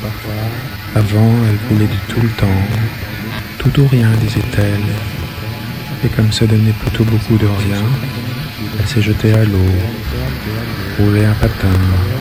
Avant, elle voulait du tout le temps, tout ou rien, disait-elle. Et comme ça donnait plutôt beaucoup de rien, elle s'est jetée à l'eau, roulait un patin,